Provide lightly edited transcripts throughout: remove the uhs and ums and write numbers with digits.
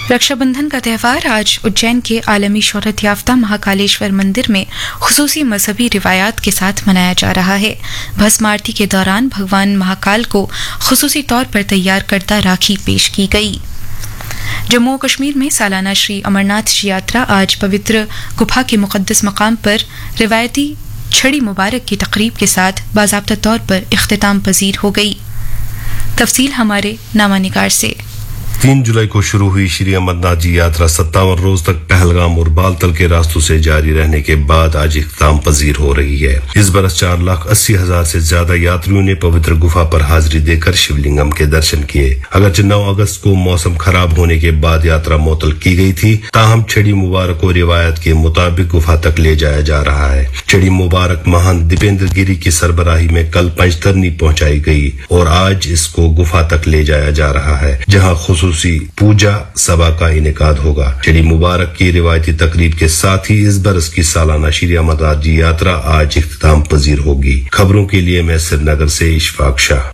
रक्षाबंधन का त्यौहार आज उज्जैन के आलमी शोहरत याफ्ता महाकालेश्वर मंदिर में खुसूसी मजहबी रिवायात के साथ मनाया जा रहा है। भस्म आरती के दौरान भगवान महाकाल को खुसूसी तौर पर तैयार करदा राखी पेश की गई। जम्मू और कश्मीर में सालाना श्री अमरनाथ जी यात्रा आज पवित्र गुफा के मुकद्दस मकाम पर रिवायती छड़ी मुबारक की तकरीब के साथ बाज़ाब्ता तौर पर इख्तिताम पजीर हो गई। तफसील हमारे नामा निगार से। 3 जुलाई को शुरू हुई श्री अमरनाथ जी यात्रा 57 रोज तक पहलगाम और बालतल के रास्तों से जारी रहने के बाद आज इख्तिताम पजीर हो रही है। इस बरस 4,80,000 से ज्यादा यात्रियों ने पवित्र गुफा पर हाजिरी देकर शिवलिंगम के दर्शन किए। अगरचे 9 अगस्त को मौसम खराब होने के बाद यात्रा मुअत्तल की गई थी, ताहम छड़ी मुबारक को रिवायत के मुताबिक गुफा तक ले जाया जा रहा है। छड़ी मुबारक महंत दीपेंद्र गिरी की सरबराही में कल पंचतरनी पहुंचाई गई और आज इसको गुफा तक ले जाया जा रहा है, जहां पूजा सभा का इनेकाद होगा। छड़ी मुबारक की रिवायती तकरीब के साथ ही इस बरस की सालाना श्री अमरनाथ जी यात्रा आज इख्तिताम पजीर होगी। खबरों के लिए मैं श्रीनगर से इशफाक शाह।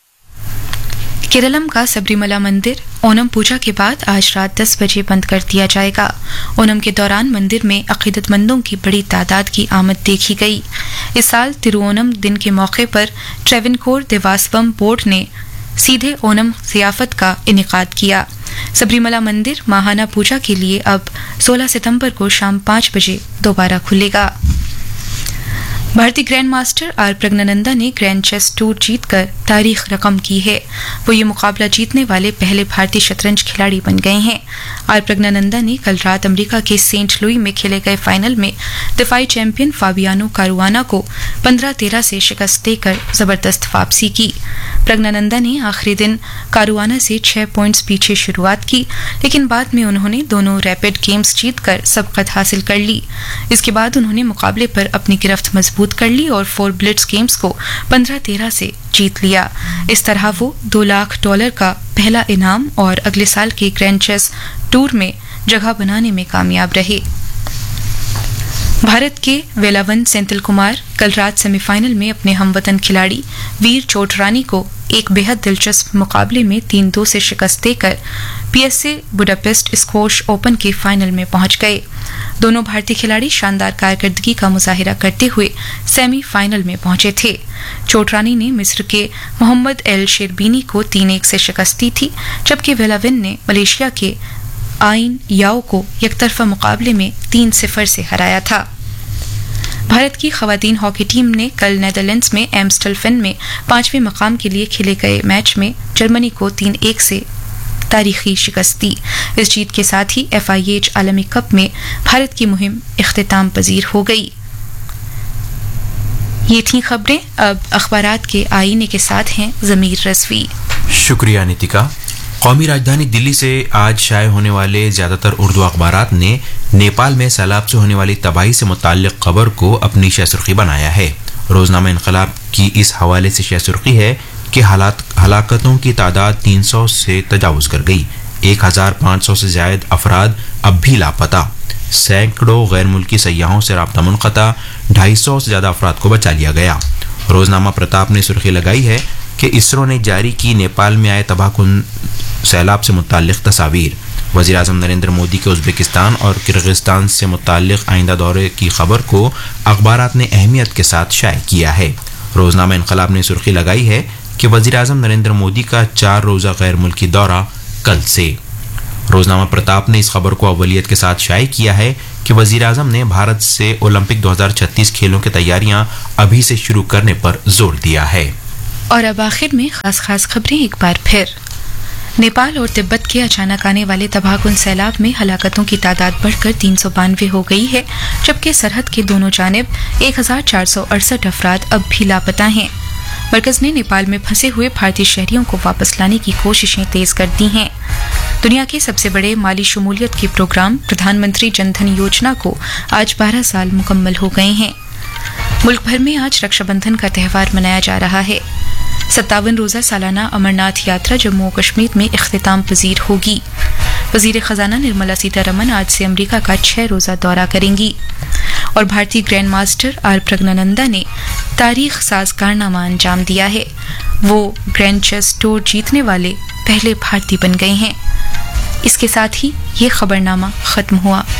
केरलम का सबरीमला मंदिर ओनम पूजा के बाद आज रात 10 बजे बंद कर दिया जाएगा। ओनम के दौरान मंदिर में अकीदतमंदों की बड़ी तादाद की आमद देखी गई। इस साल तिरुओनम दिन के मौके पर ट्रेवनकोर देवास्वम बोर्ड ने सीधे ओनम ज़ियाफत का इनेकाद किया। सबरीमला मंदिर माहाना पूजा के लिए अब 16 सितंबर को शाम 5 बजे दोबारा खुलेगा। भारतीय ग्रैंड मास्टर आर प्रज्ञानंदा ने ग्रैंड चेस टूर जीतकर तारीख रकम की है। वो ये मुकाबला जीतने वाले पहले भारतीय शतरंज खिलाड़ी बन गए हैं। आर प्रज्ञानंदा ने कल रात अमेरिका के सेंट लुई में खेले गए फाइनल में दिफाई चैंपियन फाबियानो कारुआना को 15-13 से शिकस्त देकर जबरदस्त वापसी की। प्रज्ञानंदा ने आखिरी दिन कारुआना से 6 पॉइंट्स पीछे शुरुआत की, लेकिन बाद में उन्होंने दोनों रैपिड गेम्स जीतकर सबकत हासिल कर ली। इसके बाद उन्होंने मुकाबले पर अपनी गिरफ्त मजबूत कर ली और 4 ब्लिट्स गेम्स को 15-13 से जीत लिया। इस तरह वो $2 लाख का पहला इनाम और अगले साल के ग्रैंड चेस टूर में जगह बनाने में कामयाब रहे। भारत के वेलावन सेंथिल कुमार कल रात सेमीफाइनल में अपने हमवतन खिलाड़ी वीर चोटरानी को एक बेहद दिलचस्प मुकाबले में 3-2 से शिकस्त देकर PSA बुडापेस्ट स्क्वॉश ओपन के फाइनल में पहुंच गए। दोनों भारतीय खिलाड़ी शानदार कारकर्दगी का मुजाहिरा करते हुए सेमीफाइनल में पहुंचे थे। चोटरानी ने मिस्र के मोहम्मद एल शेरबीनी को 3-1 से शिकस्त दी थी, जबकि वेलावन ने मलेशिया के आइन याओ को एकतरफा मुकाबले में 3-0 से हराया था। भारत की खवातीन हॉकी टीम ने कल नेदरलैंड्स में एम्स्टलफेन में 5वें मकाम के लिए खेले गए मैच में जर्मनी को 3-1 से तारीखी शिकस्त दी। इस जीत के साथ ही FIH आलमी कप में भारत की मुहिम इख्तिताम पजीर हो गई। ये थी खबरें। अब अखबारात के आईने के साथ हैं जमीर रजवी। शुक्रिया नितिका। कौमी राजधानी दिल्ली से आज शाये होने वाले ज्यादातर उर्दू अखबारात ने नेपाल में सैलाब से होने वाली तबाही से मुताल्लिक खबर को अपनी शहसुर्खी बनाया है। रोजनामा इनकलाब की इस हवाले से शहसुर्खी है कि हलाकतों की तादाद 300 से तजावुज कर गई। 1,500 से ज्यादा अफराद अब भी लापता। सैकड़ों गैर मुल्की सयाहों से राब्ता मुनक़ता। 250 से ज्यादा अफराद को बचा लिया गया। रोजनामा प्रताप ने सुर्खी लगाई है कि इसरो ने जारी की नेपाल में आए तबाहकुन सैलाब से मुताल्लिक तस्वीर। वज़ीर-ए-आज़म नरेंद्र मोदी के उज़्बेकिस्तान और किर्गिस्तान से मुताल्लिक आइंदा दौरे की खबर को अखबारात ने अहमियत के साथ शाये किया है। रोजनामा इनकलाब ने सुर्खी लगाई है कि वज़ीर-ए-आज़म नरेंद्र मोदी का 4 रोज़ा गैर मुल्की दौरा कल से। रोजनामा प्रताप ने इस खबर को अव्वलियत के साथ शाये किया है कि वज़ीर-ए-आज़म ने भारत से ओलंपिक 2036 खेलों की तैयारियां अभी से शुरू करने पर जोर दिया है। और अब आखिर में खास खबरें एक बार फिर। नेपाल और तिब्बत के अचानक आने वाले तबाहकुन सैलाब में हलाकतों की तादाद बढ़कर 392 हो गई है, जबकि सरहद के दोनों जानिब 1,468 अफराद अब भी लापता हैं। मरकज ने नेपाल में फंसे हुए भारतीय शहरियों को वापस लाने की कोशिशें तेज कर दी हैं। दुनिया के सबसे बड़े माली शमूलियत के प्रोग्राम प्रधानमंत्री जनधन योजना को आज 12 साल मुकम्मल हो गए हैं। मुल्क भर में आज रक्षाबंधन का त्यौहार मनाया जा रहा है। 57 रोज़ा सालाना अमरनाथ यात्रा जम्मू और कश्मीर में इख्तिताम पजीर होगी। वज़ीर ख़जाना निर्मला सीतारमण आज से अमेरिका का 6 रोज़ा दौरा करेंगी। और भारतीय ग्रैंड मास्टर आर प्रज्ञानंदा ने तारीख साज कारनामा अंजाम दिया है। वो ग्रैंड चेस टूर जीतने वाले पहले भारतीय बन गए हैं। اس کے ساتھ ہی یہ خبرنامہ ختم ہوا.